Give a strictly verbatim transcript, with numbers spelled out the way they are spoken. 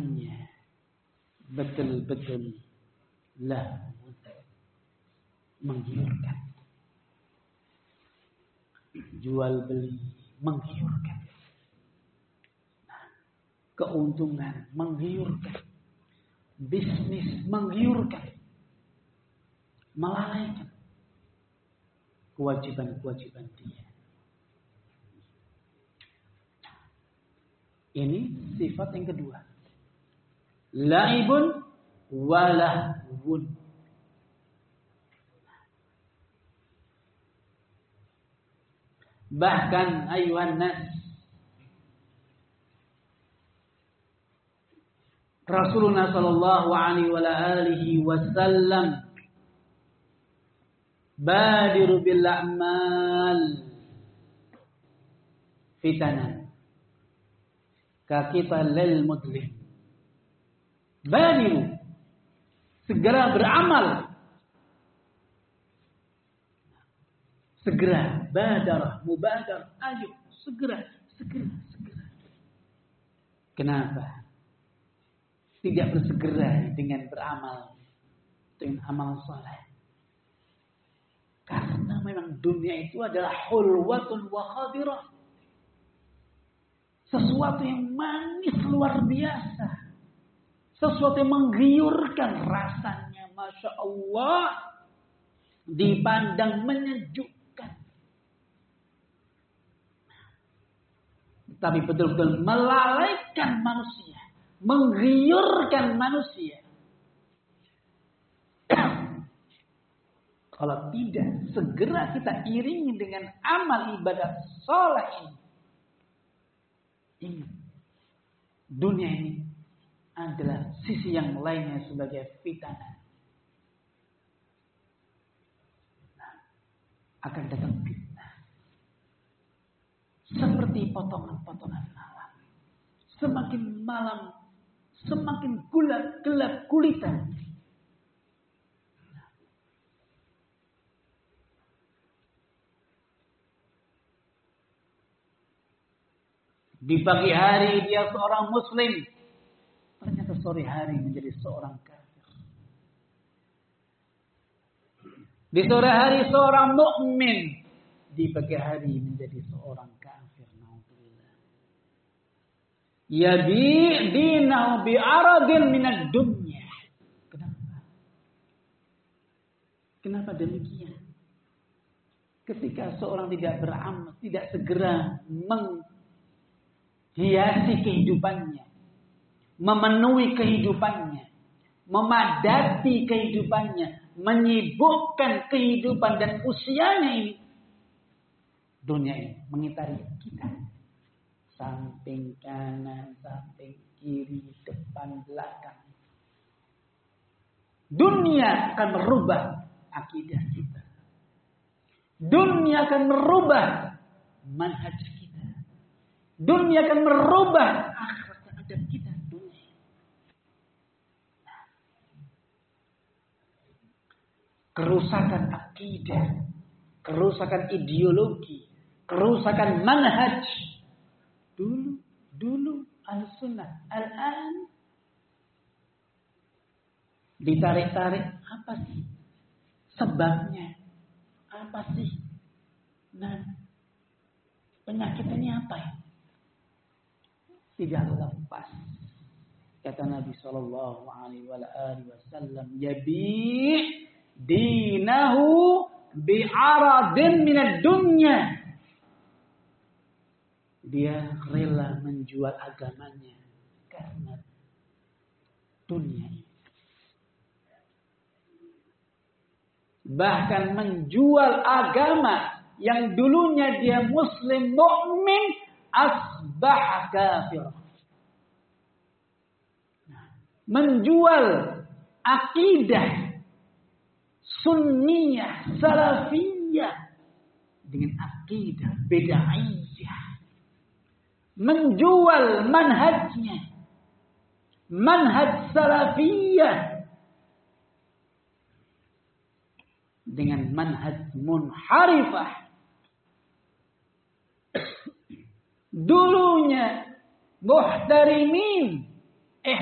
betul-betul lah menggiurkan. Jual beli menggiurkan. Nah, keuntungan menggiurkan. Bisnis menggiurkan. Melalaikan kewajiban-kewajiban dia. Ini sifat yang kedua. Laibun walahwun. Bahkan ayuhan nas, Rasulullah sallallahu alaihi wasallam badiru bil a'mal fitanan ka kita lil mudlim. Badiru, segera beramal. Segera, badarah, mubadar, ayo, segera, segera, segera. Kenapa? Tidak bersegera dengan beramal, dengan amal saleh. Karena memang dunia itu adalah hulwatun wa khadirah. Sesuatu yang manis luar biasa. Sesuatu yang menggiurkan rasanya, Masya Allah. Dipandang menyejukkan. Tapi betul-betul melalaikan manusia. Menggiurkan manusia. Kalau tidak, segera kita iringi dengan amal ibadah saleh ini. Ingat, dunia ini adalah sisi yang lainnya sebagai fitnah. Nah, akan datang fitnah. Seperti potongan-potongan malam. Semakin malam, semakin gelap, gelap gulita. Di pagi hari dia seorang muslim. Ternyata sore hari menjadi seorang kafir. Di sore hari seorang mukmin. Di pagi hari menjadi seorang kafir. Naudzubillah. Yabi dinahu bi'aradin minad dunya. Kenapa? Kenapa demikian? Ketika seorang tidak beramal, tidak segera meng hiasi kehidupannya, memenuhi kehidupannya, memadati kehidupannya, menyibukkan kehidupan dan usianya ini. Dunia ini mengitari kita. Samping kanan, samping kiri, depan, belakang. Dunia akan merubah akidah kita. Dunia akan merubah manhaj kita. Dunia akan merubah akhlak dan adab kita. Dunia. Kerusakan akidah, kerusakan ideologi, kerusakan manhaj. Dulu, dulu al-sunnah, al-an ditarik-tarik. Apa sih sebabnya? Apa sih? Nah, penyakit ini apa ya? Tidak lepas. Kata Nabi sallallahu alaihi wasallam, yabi dinahu bi'aradin minad dunya. Dia rela menjual agamanya karena dunia ini. Bahkan menjual agama yang dulunya dia muslim mukmin, asbah kafir. Menjual akidah sunniyah, salafiyah dengan akidah bid'ahiyah. Menjual manhajnya, manhaj salafiyah dengan manhaj munharifah. Dulunya muhtarimin,